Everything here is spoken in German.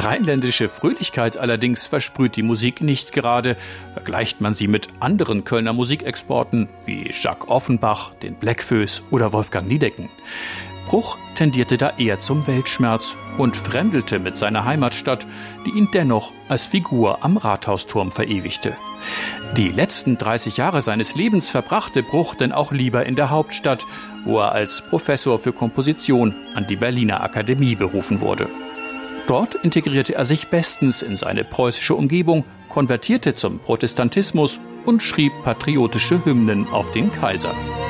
Rheinländische Fröhlichkeit allerdings versprüht die Musik nicht gerade. Vergleicht man sie mit anderen Kölner Musikexporten wie Jacques Offenbach, den Bläckfoes oder Wolfgang Niedecken. Bruch tendierte da eher zum Weltschmerz und fremdelte mit seiner Heimatstadt, die ihn dennoch als Figur am Rathausturm verewigte. Die letzten 30 Jahre seines Lebens verbrachte Bruch denn auch lieber in der Hauptstadt, wo er als Professor für Komposition an die Berliner Akademie berufen wurde. Dort integrierte er sich bestens in seine preußische Umgebung, konvertierte zum Protestantismus und schrieb patriotische Hymnen auf den Kaiser.